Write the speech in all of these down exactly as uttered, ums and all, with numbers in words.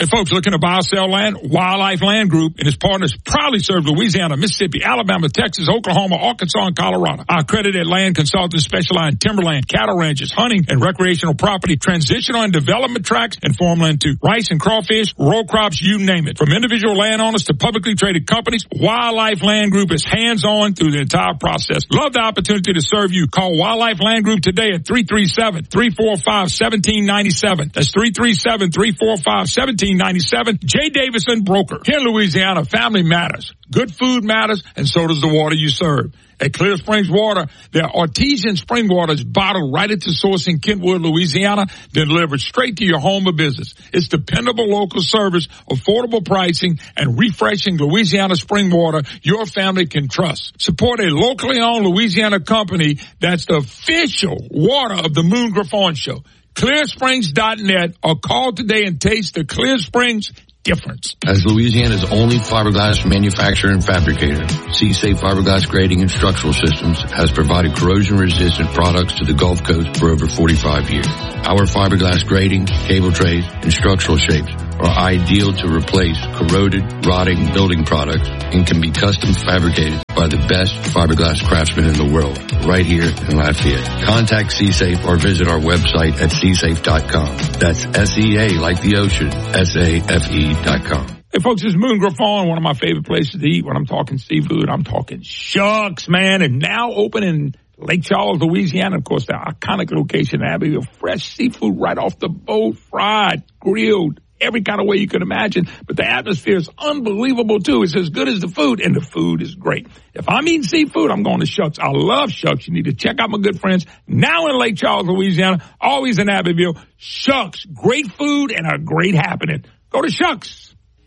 Hey, folks, looking to buy or sell land? Wildlife Land Group and its partners proudly serve Louisiana, Mississippi, Alabama, Texas, Oklahoma, Arkansas, and Colorado. Our accredited land consultants specialize in timberland, cattle ranches, hunting, and recreational property, transitional and development tracts, and farmland too. Rice and crawfish, row crops, you name it. From individual landowners to publicly traded companies, Wildlife Land Group is hands-on through the entire process. Love the opportunity to serve you. Call Wildlife Land Group today at three three seven, three four five, one seven nine seven. That's three three seven, three four five, one seven nine seven. Jay Davison, broker. Here in Louisiana, family matters. Good food matters, and so does the water you serve. At Clear Springs Water, their artesian spring water is bottled right at the source in Kentwood, Louisiana, then delivered straight to your home or business. It's dependable local service, affordable pricing, and refreshing Louisiana spring water your family can trust. Support a locally owned Louisiana company that's the official water of the Moon Griffon Show. clear springs dot net or call today and taste the Clear Springs difference. As Louisiana's only fiberglass manufacturer and fabricator, C-Safe Fiberglass Grading and Structural Systems has provided corrosion-resistant products to the Gulf Coast for over forty-five years. Our fiberglass grading, cable trays, and structural shapes are ideal to replace corroded, rotting building products and can be custom fabricated by the best fiberglass craftsmen in the world, right here in Lafayette. Contact C-Safe or visit our website at c safe dot com. That's S E A like the ocean, S A F E dot com. Hey, folks, this is Moon Griffon, one of my favorite places to eat. When I'm talking seafood, I'm talking shucks, man, and now open in Lake Charles, Louisiana. Of course, the iconic location in Abbeville. Fresh seafood right off the boat, fried, grilled, every kind of way you could imagine. But the atmosphere is unbelievable, too. It's as good as the food, and the food is great. If I'm eating seafood, I'm going to Shucks. I love Shucks. You need to check out my good friends now in Lake Charles, Louisiana, always in Abbeville. Shucks, great food and a great happening. Go to Shucks.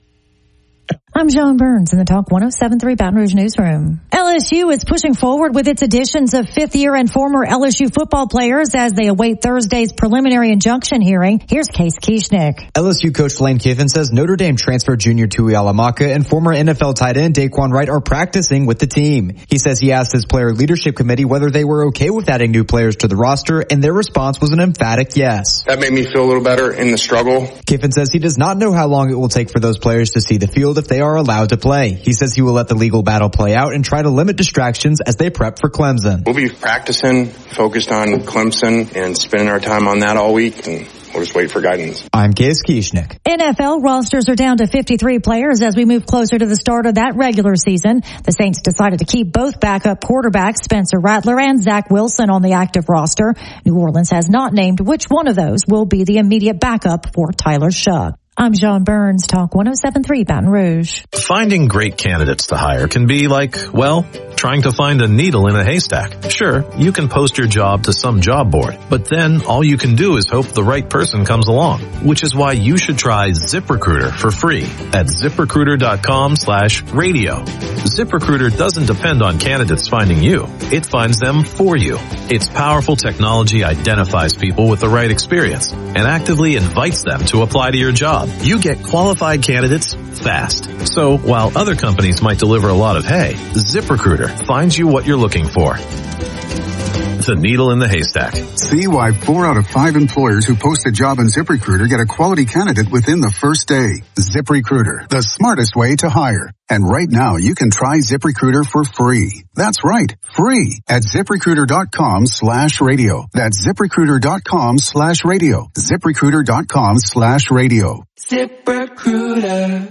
I'm John Burns in the Talk one oh seven point three Baton Rouge Newsroom. L S U is pushing forward with its additions of fifth-year and former L S U football players as they await Thursday's preliminary injunction hearing. Here's Case Kieschnick. L S U coach Lane Kiffin says Notre Dame transfer junior Tui Alamaka and former N F L tight end Daquan Wright are practicing with the team. He says he asked his player leadership committee whether they were okay with adding new players to the roster, and their response was an emphatic yes. That made me feel a little better in the struggle. Kiffin says he does not know how long it will take for those players to see the field if they are allowed to play. He says he will let the legal battle play out and try to limit distractions as they prep for Clemson. We'll be practicing, focused on Clemson, and spending our time on that all week, and we'll just wait for guidance. I'm Case Kieschnick. N F L rosters are down to fifty-three players as we move closer to the start of that regular season. The Saints decided to keep both backup quarterbacks Spencer Rattler and Zach Wilson on the active roster. New Orleans has not named which one of those will be the immediate backup for Tyler Shough. I'm John Burns, Talk one oh seven point three Baton Rouge. Finding great candidates to hire can be like, well, trying to find a needle in a haystack. Sure, you can post your job to some job board, but then all you can do is hope the right person comes along, which is why you should try ZipRecruiter for free at ZipRecruiter.com slash radio. ZipRecruiter doesn't depend on candidates finding you. It finds them for you. Its powerful technology identifies people with the right experience and actively invites them to apply to your job. You get qualified candidates fast. So while other companies might deliver a lot of hay, ZipRecruiter finds you what you're looking for. The needle in the haystack. See why four out of five employers who post a job on ZipRecruiter get a quality candidate within the first day. ZipRecruiter, the smartest way to hire. And right now you can try ZipRecruiter for free. That's right, free at ZipRecruiter.com slash radio. That's ZipRecruiter.com slash radio. ZipRecruiter.com slash radio. ZipRecruiter.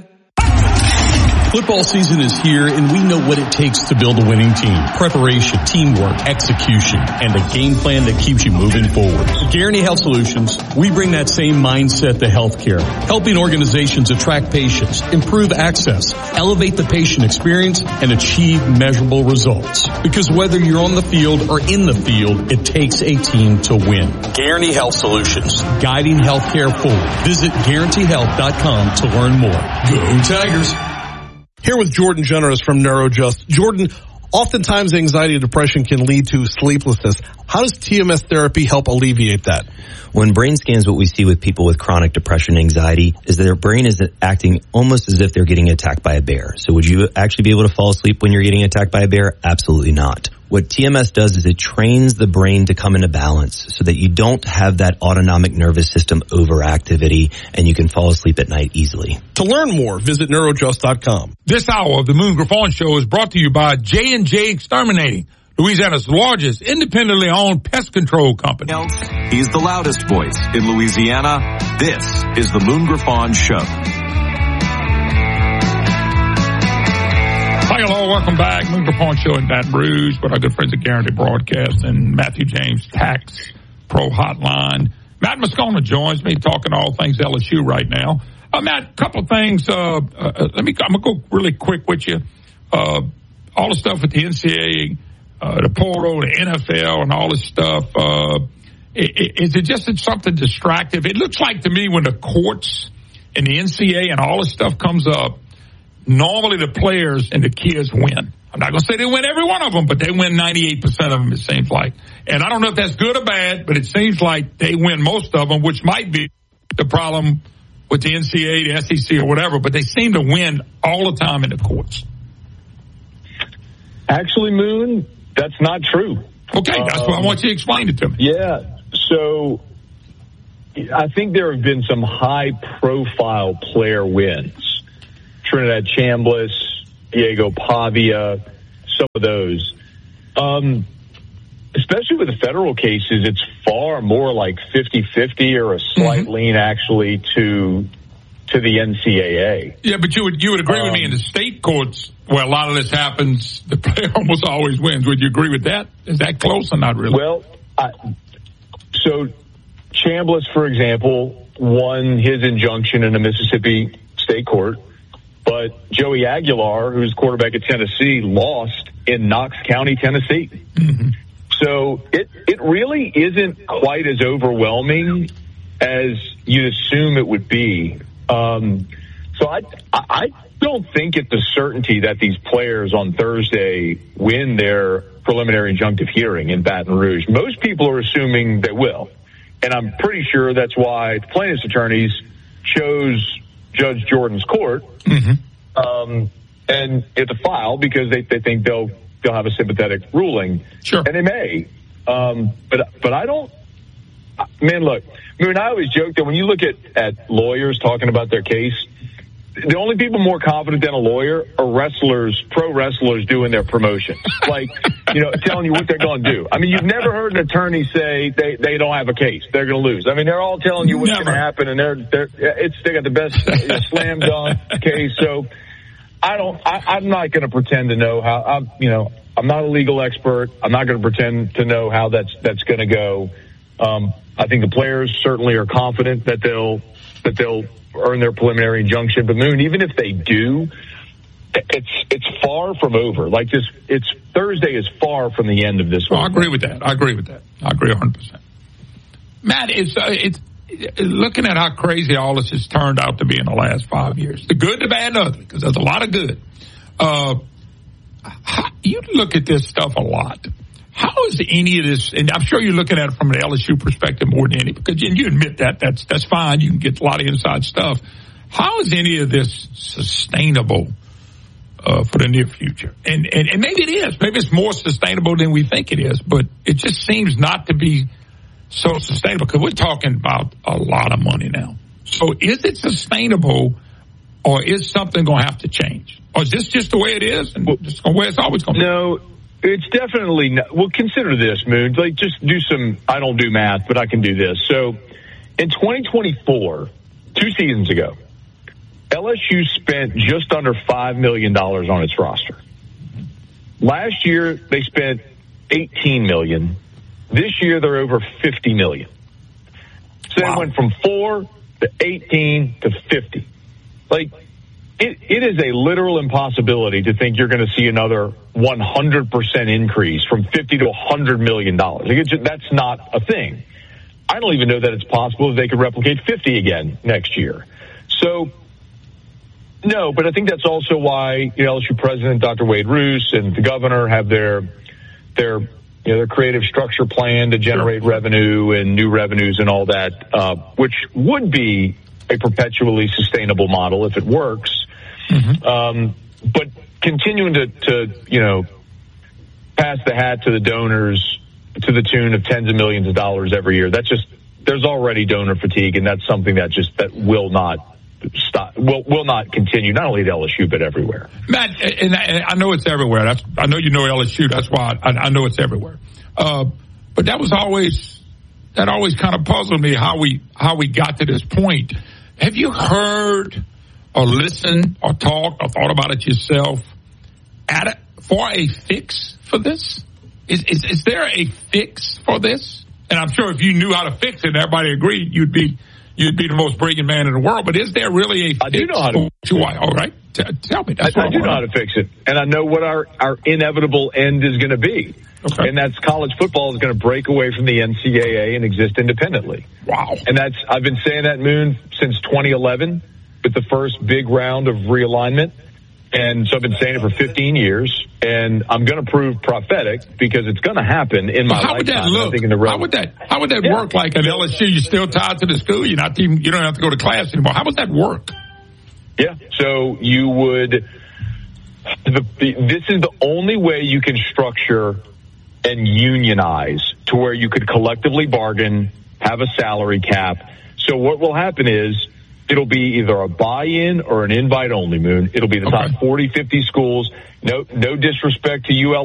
Football season is here, and we know what it takes to build a winning team. Preparation, teamwork, execution, and a game plan that keeps you moving forward. At Guarantee Health Solutions, we bring that same mindset to healthcare, helping organizations attract patients, improve access, elevate the patient experience, and achieve measurable results. Because whether you're on the field or in the field, it takes a team to win. Guarantee Health Solutions, guiding healthcare forward. Visit guarantee health dot com to learn more. Go Tigers! Here with Jordan Generous from NeuroJust. Jordan, oftentimes anxiety and depression can lead to sleeplessness. How does T M S therapy help alleviate that? When brain scans, what we see with people with chronic depression and anxiety is that their brain is acting almost as if they're getting attacked by a bear. So would you actually be able to fall asleep when you're getting attacked by a bear? Absolutely not. What T M S does is it trains the brain to come into balance so that you don't have that autonomic nervous system overactivity and you can fall asleep at night easily. To learn more, visit neurojust dot com. This hour of the Moon Griffon Show is brought to you by J and J Exterminating, Louisiana's largest independently owned pest control company. He's the loudest voice in Louisiana. This is the Moon Griffon Show. Hi, hello, welcome back. Moon Griffon Show in Baton Rouge with our good friends at Guaranty Broadcast and Matthew James Tax Pro Hotline. Matt Moscona joins me talking all things L S U right now. Uh, Matt, a couple of things. Uh, uh, let me. I'm gonna go really quick with you. Uh, all the stuff with the N C A A. Uh, the portal, the N F L, and all this stuff. Uh, is it just something distractive? It looks like to me when the courts and the N C A A and all this stuff comes up, normally the players and the kids win. I'm not going to say they win every one of them, but they win ninety-eight percent of them, it seems like. And I don't know if that's good or bad, but it seems like they win most of them, which might be the problem with the N C A A, the S E C, or whatever, but they seem to win all the time in the courts. Actually, Moon, that's not true. Okay, that's um, what I want you to explain it to me. Yeah, so I think there have been some high-profile player wins. Trinidad Chambliss, Diego Pavia, some of those. Um, especially with the federal cases, it's far more like fifty-fifty or a slight mm-hmm. lean, actually, to to the N C A A. Yeah, but you would you would agree um, with me in the state courts where a lot of this happens, the player almost always wins. Would you agree with that? Is that close or not really? Well, I, so Chambliss, for example, won his injunction in a Mississippi state court, but Joey Aguilar, who's quarterback at Tennessee, lost in Knox County, Tennessee. Mm-hmm. So it, it really isn't quite as overwhelming as you'd assume it would be. Um, so I, I don't think it's a certainty that these players on Thursday win their preliminary injunctive hearing in Baton Rouge. Most people are assuming they will. And I'm pretty sure that's why the plaintiff's attorneys chose Judge Jordan's court, mm-hmm. um, and at the file because they, they think they'll, they'll have a sympathetic ruling. Sure. And they may. Um, but, but I don't, man, look, I mean, I always joke that when you look at, at lawyers talking about their case, the only people more confident than a lawyer are wrestlers, pro wrestlers doing their promotion. Like, you know, telling you what they're going to do. I mean, you've never heard an attorney say they, they don't have a case. They're going to lose. I mean, they're all telling you what's going to happen, and they're, they're, it's, they got the best you know, slam dunk case. So I don't, I, I'm not going to pretend to know how, I'm, you know, I'm not a legal expert. I'm not going to pretend to know how that's, that's going to go. Um, I think the players certainly are confident that they'll, that they'll, earn their preliminary injunction. But Moon, even if they do, it's it's far from over. Like this, it's Thursday is far from the end of this. Well, I agree with that. I agree with that. I agree one hundred percent. Matt, it's uh, it's looking at how crazy all this has turned out to be in the last five years. The good, the bad, and the ugly, because there's a lot of good. Uh, how, you look at this stuff a lot. How is any of this, and I'm sure you're looking at it from an L S U perspective more than any, because and you admit that, that's that's fine, you can get a lot of inside stuff. How is any of this sustainable uh, for the near future? And, and and maybe it is. Maybe it's more sustainable than we think it is, but it just seems not to be so sustainable, because we're talking about a lot of money now. So is it sustainable, or is something going to have to change? Or is this just the way it is, and just the way it's always going to be? No. It's definitely not. Well, consider this, Moon. Like, just do some, I don't do math, but I can do this. So in twenty twenty-four, two seasons ago, L S U spent just under five million dollars on its roster. Last year, they spent eighteen million dollars. This year, they're over fifty million dollars. So wow. They went from four to eighteen to fifty. Like, It, it is a literal impossibility to think you're going to see another one hundred percent increase from fifty to one hundred million dollars. Like just, that's not a thing. I don't even know that it's possible that they could replicate fifty again next year. So, no, but I think that's also why you know, L S U President Doctor Wade Roos and the governor have their, their you know, their creative structure plan to generate revenue and new revenues and all that, uh, which would be a perpetually sustainable model if it works. Mm-hmm. Um, but continuing to, to, you know, pass the hat to the donors to the tune of tens of millions of dollars every year, that's just, there's already donor fatigue, and that's something that just, that will not stop, will, will not continue, not only at L S U, but everywhere. Matt, and I, and I know it's everywhere. That's, I know you know L S U. That's why I, I know it's everywhere. Uh, but that was always, that always kind of puzzled me how we, how we got to this point. Have you heard or listened or talked or thought about it yourself at a, for a fix for this? Is, is, is there a fix for this? And I'm sure if you knew how to fix it, everybody agreed, you'd be, you'd be the most brilliant man in the world. But is there really a fix? I do know how to fix it. All right. T- tell me. That's I, I do know how to fix it. And I know what our, our inevitable end is going to be. Okay. And that's college football is going to break away from the N C double A and exist independently. Wow. And that's, I've been saying that, Moon, since twenty eleven with the first big round of realignment. And so I've been saying it for fifteen years, and I'm going to prove prophetic because it's going to happen in my how lifetime. Would that look? I think in the how would that, how would that yeah. work? Like at L S U, you're still tied to the school. You're not even, you don't have to go to class anymore. How would that work? Yeah. So you would, the, the, this is the only way you can structure and unionize to where you could collectively bargain, have a salary cap. So what will happen is, it'll be either a buy-in or an invite-only, Moon. It'll be the okay. top forty, fifty schools. No, no disrespect to U L